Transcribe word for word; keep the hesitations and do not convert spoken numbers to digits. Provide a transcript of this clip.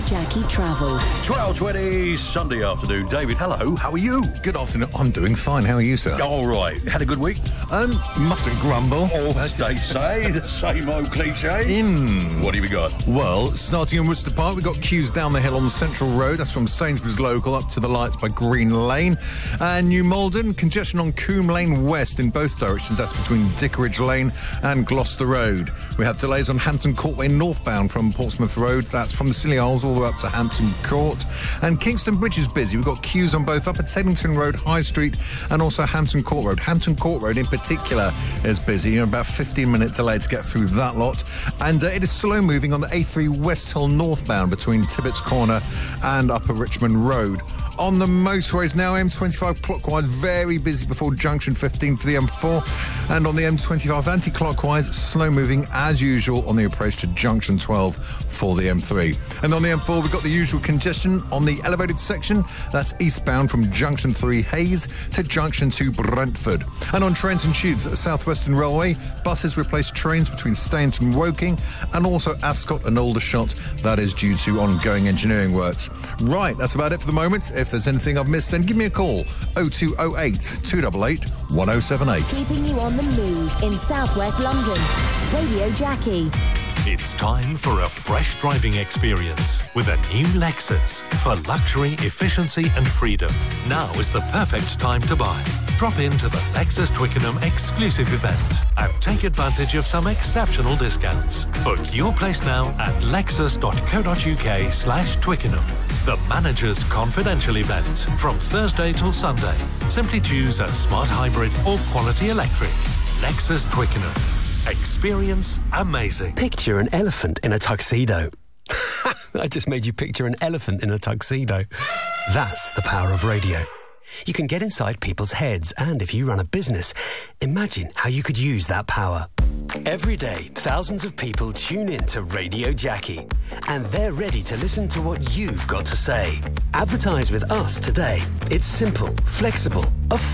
Jackie Travel. twelve twenty, Sunday afternoon. David, hello, how are you? Good afternoon. I'm doing fine. How are you, sir? All right. Had a good week? Um, mustn't grumble. Oh, as they say, the same old cliche. In. What have we got? Well, starting in Worcester Park, we've got queues down the hill on the Central Road. That's from Sainsbury's Local up to the lights by Green Lane. And New Malden, congestion on Coombe Lane West in both directions. That's between Dickeridge Lane and Gloucester Road. We have delays on Hampton Courtway northbound from Portsmouth Road. That's from the Scilly Isles all the way up to Hampton Court. And Kingston Bridge is busy. We've got queues on both Upper Teddington Road, High Street, and also Hampton Court Road. Hampton Court Road in particular is busy. You know, about fifteen minute delay to get through that lot. And uh, it is slow moving on the A three West Hill northbound between Tibbets Corner and Upper Richmond Road. On the motorways now, M twenty-five clockwise, very busy before junction fifteen for the M four. And on the M twenty-five anti-clockwise, slow moving as usual on the approach to junction twelve for the M three. And on the M four, we've got the usual congestion on the elevated section. That's eastbound from junction three Hayes to junction two Brentford. And on trains and tubes at South Western Railway, buses replace trains between Stainton and Woking, and also Ascot and Aldershot. That is due to ongoing engineering works. Right, that's about it for the moment. If there's anything I've missed, then give me a call. oh two oh eight, two eight eight, one oh seven eight. Keeping you on the move in southwest London. Radio Jackie. It's time for a fresh driving experience with a new Lexus for luxury, efficiency and freedom. Now is the perfect time to buy. Drop into the Lexus Twickenham exclusive event and take advantage of some exceptional discounts. Book your place now at lexus.co.uk slash Twickenham. The Manager's Confidential event from Thursday till Sunday. Simply choose a smart hybrid or quality electric. Lexus Twickenham. Experience amazing. Picture an elephant in a tuxedo. I just made you picture an elephant in a tuxedo. That's the power of radio. You can get inside people's heads, and if you run a business, imagine how you could use that power. Every day, thousands of people tune in to Radio Jackie, and they're ready to listen to what you've got to say. Advertise with us today. It's simple, flexible, affordable.